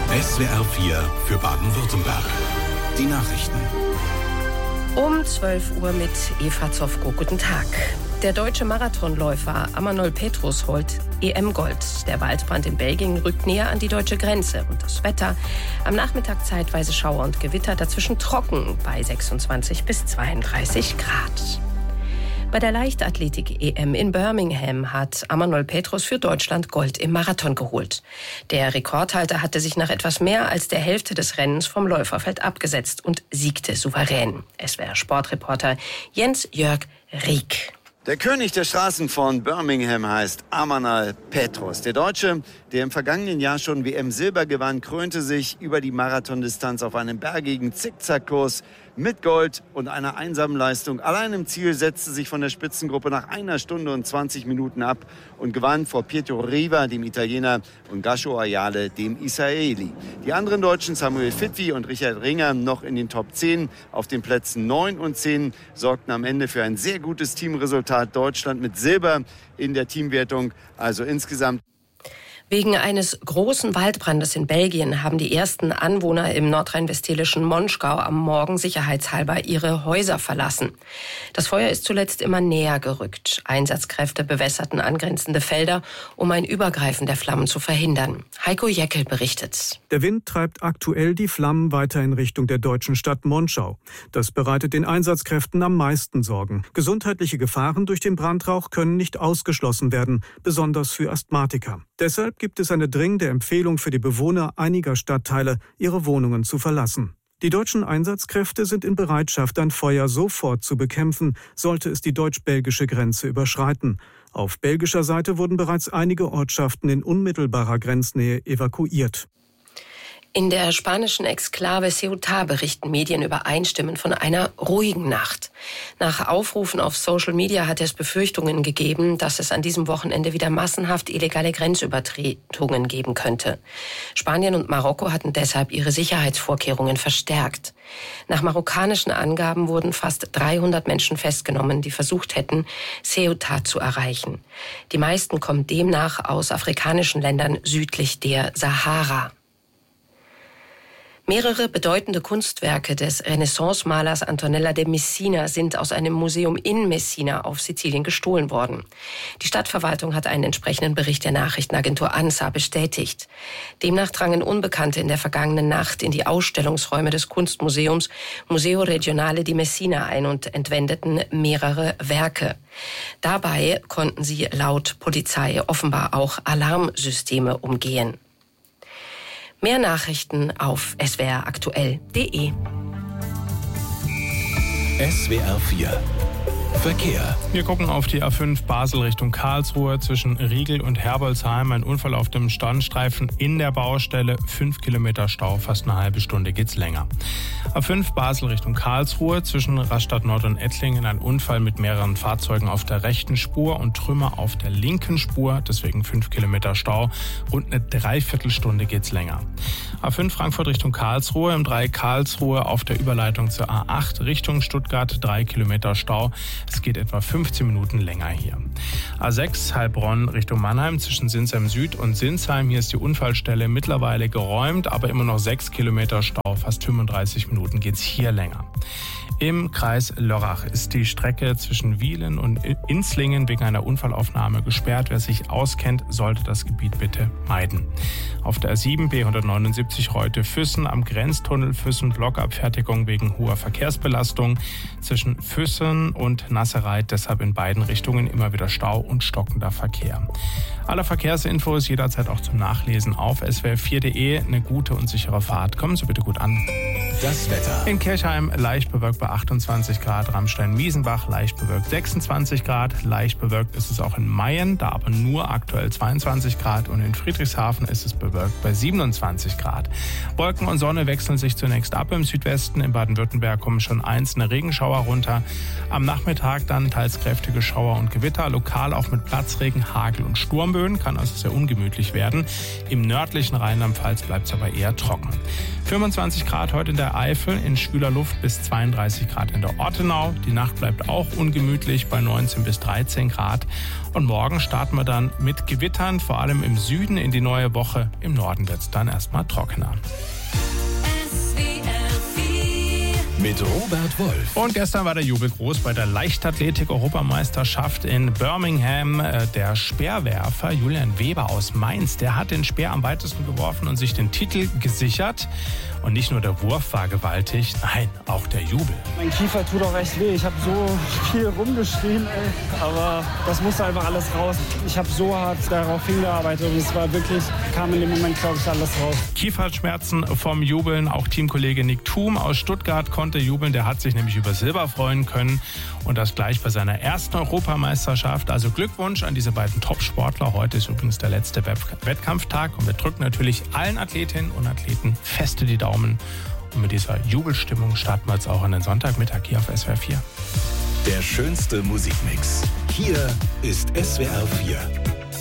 SWR 4 für Baden-Württemberg. Die Nachrichten. Um 12 Uhr mit Eva Zofko. Guten Tag. Der deutsche Marathonläufer Amanol Petrus holt EM-Gold. Der Waldbrand in Belgien rückt näher an die deutsche Grenze. Und das Wetter: am Nachmittag zeitweise Schauer und Gewitter, dazwischen trocken bei 26 bis 32 Grad. Bei der Leichtathletik-EM in Birmingham hat Amanol Petrus für Deutschland Gold im Marathon geholt. Der Rekordhalter hatte sich nach etwas mehr als der Hälfte des Rennens vom Läuferfeld abgesetzt und siegte souverän. SWR-Sportreporter Jens-Jörg Rieck. Der König der Straßen von Birmingham heißt Amanol Petrus. Der Deutsche, der im vergangenen Jahr schon WM-Silber gewann, krönte sich über die Marathondistanz auf einem bergigen Zickzackkurs mit Gold und einer einsamen Leistung. Allein im Ziel setzte sich von der Spitzengruppe nach 1 Stunde und 20 Minuten ab und gewann vor Pietro Riva, dem Italiener, und Gasho Ayale, dem Israeli. Die anderen Deutschen, Samuel Fitwi und Richard Ringer, noch in den Top 10. Auf den Plätzen 9 und 10 sorgten am Ende für ein sehr gutes Teamresultat. Deutschland mit Silber in der Teamwertung, also insgesamt. Wegen eines großen Waldbrandes in Belgien haben die ersten Anwohner im nordrhein-westfälischen Monschgau am Morgen sicherheitshalber ihre Häuser verlassen. Das Feuer ist zuletzt immer näher gerückt. Einsatzkräfte bewässerten angrenzende Felder, um ein Übergreifen der Flammen zu verhindern. Heiko Jeckel berichtet. Der Wind treibt aktuell die Flammen weiter in Richtung der deutschen Stadt Monschau. Das bereitet den Einsatzkräften am meisten Sorgen. Gesundheitliche Gefahren durch den Brandrauch können nicht ausgeschlossen werden, besonders für Asthmatiker. Deshalb gibt es eine dringende Empfehlung für die Bewohner einiger Stadtteile, ihre Wohnungen zu verlassen. Die deutschen Einsatzkräfte sind in Bereitschaft, ein Feuer sofort zu bekämpfen, sollte es die deutsch-belgische Grenze überschreiten. Auf belgischer Seite wurden bereits einige Ortschaften in unmittelbarer Grenznähe evakuiert. In der spanischen Exklave Ceuta berichten Medien übereinstimmend von einer ruhigen Nacht. Nach Aufrufen auf Social Media hat es Befürchtungen gegeben, dass es an diesem Wochenende wieder massenhaft illegale Grenzübertretungen geben könnte. Spanien und Marokko hatten deshalb ihre Sicherheitsvorkehrungen verstärkt. Nach marokkanischen Angaben wurden fast 300 Menschen festgenommen, die versucht hätten, Ceuta zu erreichen. Die meisten kommen demnach aus afrikanischen Ländern südlich der Sahara. Mehrere bedeutende Kunstwerke des Renaissance-Malers Antonella de Messina sind aus einem Museum in Messina auf Sizilien gestohlen worden. Die Stadtverwaltung hat einen entsprechenden Bericht der Nachrichtenagentur ANSA bestätigt. Demnach drangen Unbekannte in der vergangenen Nacht in die Ausstellungsräume des Kunstmuseums Museo Regionale di Messina ein und entwendeten mehrere Werke. Dabei konnten sie laut Polizei offenbar auch Alarmsysteme umgehen. Mehr Nachrichten auf swraktuell.de. SWR 4 Verkehr. Wir gucken auf die A5 Basel Richtung Karlsruhe. Zwischen Riegel und Herbolzheim ein Unfall auf dem Standstreifen in der Baustelle. 5 Kilometer Stau, fast eine halbe Stunde geht's länger. A5 Basel Richtung Karlsruhe. Zwischen Rastatt Nord und Ettlingen ein Unfall mit mehreren Fahrzeugen auf der rechten Spur und Trümmer auf der linken Spur. Deswegen 5 Kilometer Stau. Rund eine Dreiviertelstunde geht's länger. A5 Frankfurt Richtung Karlsruhe. Im Dreieck Karlsruhe auf der Überleitung zur A8 Richtung Stuttgart. 3 Kilometer Stau. Es geht etwa 15 Minuten länger hier. A6 Heilbronn Richtung Mannheim zwischen Sinsheim Süd und Sinsheim. Hier ist die Unfallstelle mittlerweile geräumt, aber immer noch 6 Kilometer Stau. Fast 35 Minuten geht's hier länger. Im Kreis Lörrach ist die Strecke zwischen Wielen und Inzlingen wegen einer Unfallaufnahme gesperrt. Wer sich auskennt, sollte das Gebiet bitte meiden. Auf der A7 B179 Reute-Füssen am Grenztunnel Füssen Blockabfertigung wegen hoher Verkehrsbelastung. Zwischen Füssen und Nassereit deshalb in beiden Richtungen immer wieder Stau und stockender Verkehr. Alle Verkehrsinfos jederzeit auch zum Nachlesen auf swr4.de. Eine gute und sichere Fahrt. Kommen Sie bitte gut an. Das Wetter. In Kirchheim leicht bewölkt bei 28 Grad, Ramstein-Miesenbach leicht bewölkt 26 Grad, leicht bewölkt ist es auch in Mayen, da aber nur aktuell 22 Grad und in Friedrichshafen ist es bewölkt bei 27 Grad. Wolken und Sonne wechseln sich zunächst ab im Südwesten, in Baden-Württemberg kommen schon einzelne Regenschauer runter. Am Nachmittag dann teils kräftige Schauer und Gewitter, lokal auch mit Platzregen, Hagel und Sturmböen. Sturmböen, kann also sehr ungemütlich werden. Im nördlichen Rheinland-Pfalz bleibt es aber eher trocken. 25 Grad heute in der Eifel, in schwüler Luft bis 32 Grad in der Ortenau. Die Nacht bleibt auch ungemütlich bei 19 bis 13 Grad. Und morgen starten wir dann mit Gewittern, vor allem im Süden in die neue Woche. Im Norden wird es dann erstmal trockener. Mit Robert Wolf. Und gestern war der Jubel groß bei der Leichtathletik-Europameisterschaft in Birmingham. Der Speerwerfer Julian Weber aus Mainz, der hat den Speer am weitesten geworfen und sich den Titel gesichert. Und nicht nur der Wurf war gewaltig, nein, auch der Jubel. Mein Kiefer tut auch echt weh. Ich habe so viel rumgeschrien, aber das musste einfach alles raus. Ich habe so hart darauf hingearbeitet und es war wirklich, kam in dem Moment, glaube ich, alles raus. Kieferschmerzen vom Jubeln. Auch Teamkollege Nick Thum aus Stuttgart konnte jubeln. Der hat sich nämlich über Silber freuen können und das gleich bei seiner ersten Europameisterschaft. Also Glückwunsch an diese beiden Top-Sportler. Heute ist übrigens der letzte Wettkampftag und wir drücken natürlich allen Athletinnen und Athleten feste die Daumen. Und mit dieser Jubelstimmung starten wir jetzt auch an den Sonntagmittag hier auf SWR 4. Der schönste Musikmix. Hier ist SWR 4.